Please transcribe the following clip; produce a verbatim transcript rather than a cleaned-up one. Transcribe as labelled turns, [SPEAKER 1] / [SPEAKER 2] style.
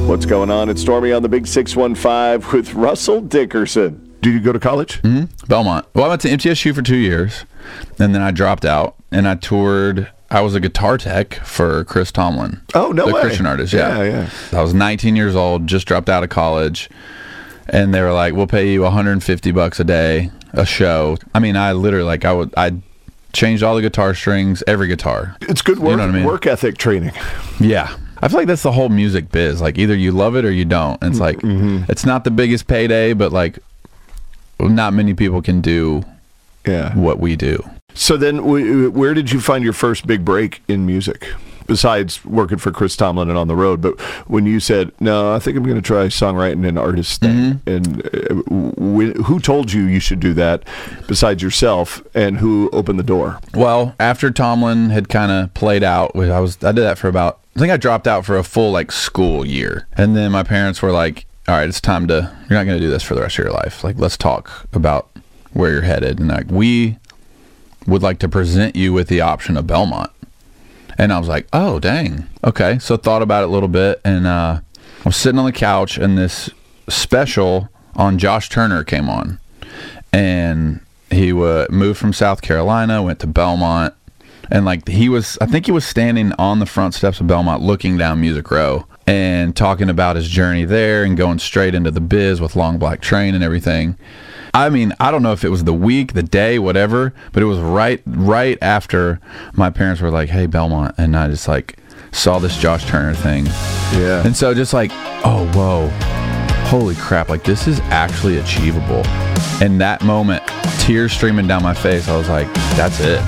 [SPEAKER 1] What's going on? It's Stormy on the Big six one five with Russell Dickerson. Did you go to college?
[SPEAKER 2] Mm-hmm. Belmont. Well, I went to M T S U for two years, and then I dropped out, and I toured. I was a guitar tech for Chris Tomlin.
[SPEAKER 1] Oh, no
[SPEAKER 2] the
[SPEAKER 1] way.
[SPEAKER 2] Christian artist, yeah.
[SPEAKER 1] Yeah, yeah.
[SPEAKER 2] I was nineteen years old, just dropped out of college, and they were like, we'll pay you one hundred fifty bucks a day, a show. I mean, I literally, like, I would, I changed all the guitar strings, every guitar.
[SPEAKER 1] It's good work,
[SPEAKER 2] You know what I mean?
[SPEAKER 1] work ethic training.
[SPEAKER 2] Yeah. I feel like that's the whole music biz. Like, either you love it or you don't. It's like,
[SPEAKER 1] mm-hmm.
[SPEAKER 2] it's not the biggest payday, but, like, not many people can do
[SPEAKER 1] Yeah.
[SPEAKER 2] what we do.
[SPEAKER 1] So then, w- where did you find your first big break in music? Besides working for Chris Tomlin and on the road, but when you said, no, I think I'm going to try songwriting and artist thing,
[SPEAKER 2] Mm-hmm.
[SPEAKER 1] and uh, w- who told you you should do that besides yourself, and who opened the door?
[SPEAKER 2] Well, after Tomlin had kind of played out, I was I did that for about, I think I dropped out for a full, like, school year. And then my parents were like, all right, it's time to, you're not going to do this for the rest of your life. Like, let's talk about where you're headed. And like, we would like to present you with the option of Belmont. And I was like, oh, dang. Okay. So thought about it a little bit, and uh, I was sitting on the couch, and this special on Josh Turner came on. And he w- moved from South Carolina, went to Belmont. And like, he was, I think he was standing on the front steps of Belmont looking down Music Row and talking about his journey there and going straight into the biz with Long Black Train and everything. I mean, I don't know if it was the week, the day, whatever, but it was right right after my parents were like, hey, Belmont. And I just like saw this Josh Turner thing.
[SPEAKER 1] Yeah.
[SPEAKER 2] And so just like, oh, whoa, holy crap, like this is actually achievable. And that moment, tears streaming down my face, I was like, that's it.